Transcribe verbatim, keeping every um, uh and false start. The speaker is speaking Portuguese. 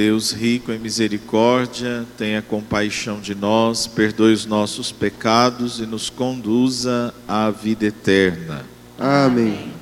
Deus rico em misericórdia, tenha compaixão de nós, perdoe os nossos pecados e nos conduza à vida eterna. Amém.